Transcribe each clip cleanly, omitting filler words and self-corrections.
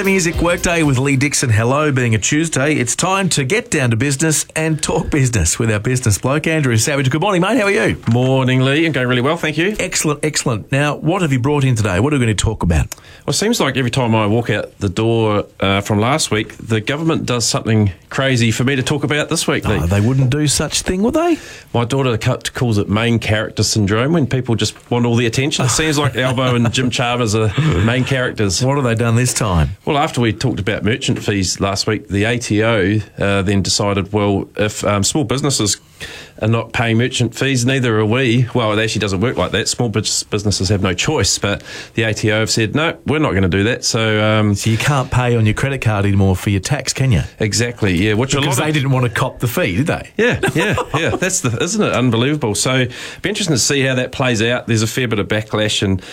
Better Music Workday with Lee Dixon. Hello, being a Tuesday, it's time to get down to business and talk business with our business bloke, Andrew Savage. Good morning, mate. How are you? Morning, Lee. I'm going really well, thank you. Excellent, excellent. Now, what have you brought in today? What are we going to talk about? Well, it seems like every time I walk out the door from last week, the government does something crazy for me to talk about this week, Lee. Oh, they wouldn't do such thing, would they? My daughter calls it main character syndrome, when people just want all the attention. It seems like Albo and Jim Chalmers are main characters. What have they done this time? Well, after we talked about merchant fees last week, the ATO then decided, well, if small businesses are not paying merchant fees, neither are we. Well, it actually doesn't work like that. Small businesses have no choice, but the ATO have said, no, we're not going to do that. So you can't pay on your credit card anymore for your tax, can you? Exactly, yeah. Because they didn't want to cop the fee, did they? Yeah. That's isn't it unbelievable? So it'd be interesting to see how that plays out. There's a fair bit of backlash, and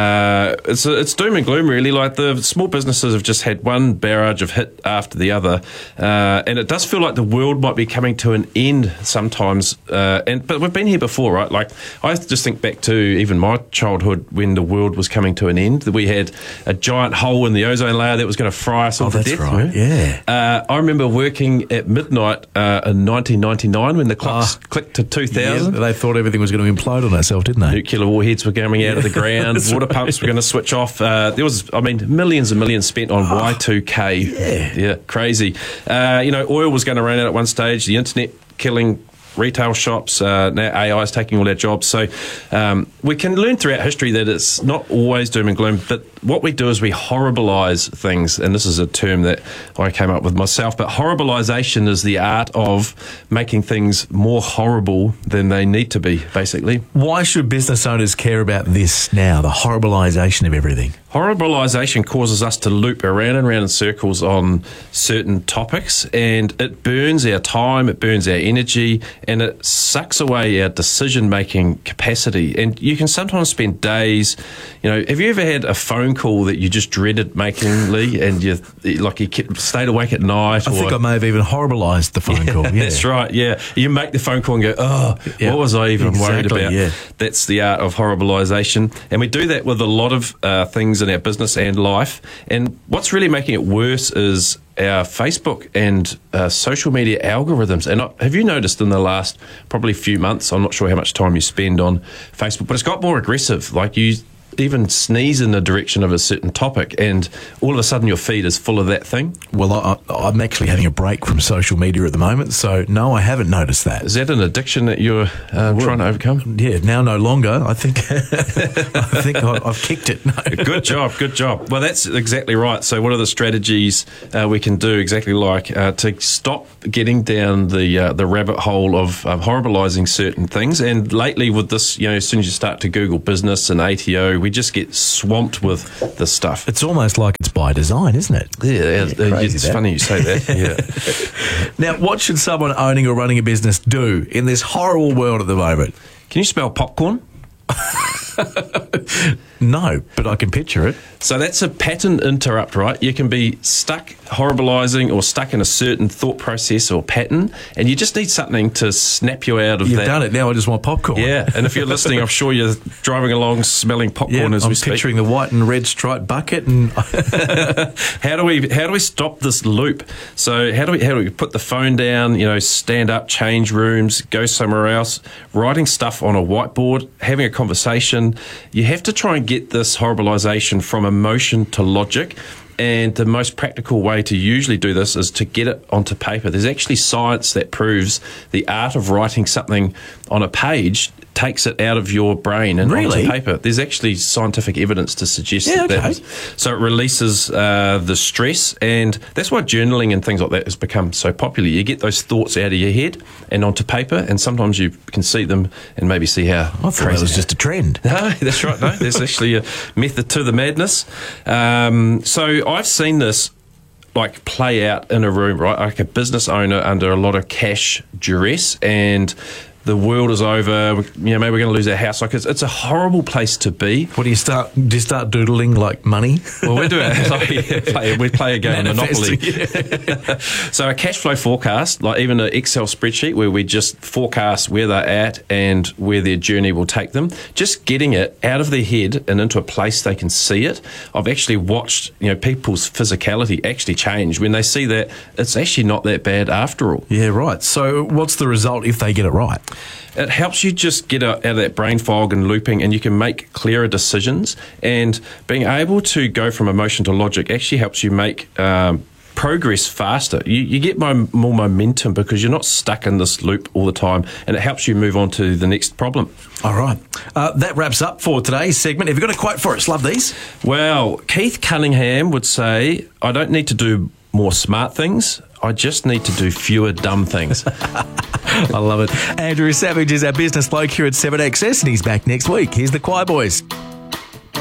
it's doom and gloom, really. Like, the small businesses have just had one barrage of hit after the other, and it does feel like the world might be coming to an end sometimes. But we've been here before, right? Like, I just think back to even my childhood when the world was coming to an end. We had a giant hole in the ozone layer that was going to fry us all to death. Right. Yeah. I remember working at midnight in 1999 when the clocks clicked to 2000. Yeah, they thought everything was going to implode on itself, didn't they? Nuclear warheads were coming out of the ground. Water pumps were going to switch off. There was, millions and millions spent on Y2K. Yeah, crazy. Oil was going to run out at one stage. The internet killing retail shops. Now AI is taking all our jobs. So we can learn throughout history that it's not always doom and gloom, but what we do is we horribilize things, and this is a term that I came up with myself, but horribilization is the art of making things more horrible than they need to be, basically. Why should business owners care about this now, the horribilization of everything? Horribilization causes us to loop around and around in circles on certain topics, and it burns our time, it burns our energy, and it sucks away our decision-making capacity. And you can sometimes spend days, have you ever had a phone call that you just dreaded making, Lee, and you stayed awake at night? I think I may have even horribilized the phone call. Yeah. That's right, yeah. You make the phone call and go, what was I even worried about? Yeah. That's the art of horribilization. And we do that with a lot of things in our business and life. And what's really making it worse is our Facebook and social media algorithms. And have you noticed in the last probably few months, I'm not sure how much time you spend on Facebook, but it's got more aggressive. Like, you even sneeze in the direction of a certain topic and all of a sudden your feed is full of that thing. Well, I'm actually having a break from social media at the moment, so no, I haven't noticed that. Is that an addiction that you're trying to overcome? Yeah, now no longer. I think I've kicked it. No. Good job. Well, that's exactly right. So what are the strategies we can do exactly to stop getting down the rabbit hole of horribilizing certain things? And lately with this, as soon as you start to Google business and ATO, we just get swamped with this stuff. It's almost like it's by design, isn't it? Yeah, it's funny you say that. Yeah. Now, what should someone owning or running a business do in this horrible world at the moment? Can you spell popcorn? No, but I can picture it. So that's a pattern interrupt, right? You can be stuck horribilizing or stuck in a certain thought process or pattern, and you just need something to snap you out of that. You've done it. Now I just want popcorn. Yeah, and if you're listening, I'm sure you're driving along smelling popcorn as we speak. I'm picturing the white and red striped bucket. And how do we stop this loop? So how do we put the phone down? Stand up, change rooms, go somewhere else, writing stuff on a whiteboard, having a conversation. You have to try and get this horribilization from emotion to logic. And the most practical way to usually do this is to get it onto paper. There's actually science that proves the art of writing something on a page takes it out of your brain and onto paper. There's actually scientific evidence to suggest that. So it releases the stress, and that's why journaling and things like that has become so popular. You get those thoughts out of your head and onto paper, and sometimes you can see them and maybe see how I thought that was just a trend. No, that's right. No, there's actually a method to the madness. So I've seen this play out in a room, right? Like a business owner under a lot of cash duress, and the world is over. Maybe we're going to lose our house. Like it's a horrible place to be. What do you start? Do you start doodling like money? Well, we do it. We play a game, Monopoly. Yeah. So a cash flow forecast, like even an Excel spreadsheet where we just forecast where they're at and where their journey will take them, just getting it out of their head and into a place they can see it. I've actually watched, people's physicality actually change when they see that it's actually not that bad after all. Yeah, right. So what's the result if they get it right? It helps you just get out of that brain fog and looping, and you can make clearer decisions. And being able to go from emotion to logic actually helps you make progress faster. You get more momentum because you're not stuck in this loop all the time, and it helps you move on to the next problem. All right. That wraps up for today's segment. Have you got a quote for us? Love these. Well, Keith Cunningham would say, I don't need to do more smart things. I just need to do fewer dumb things. I love it. Andrew Savage is our business bloke here at 7XS, and he's back next week. Here's the Choir Boys.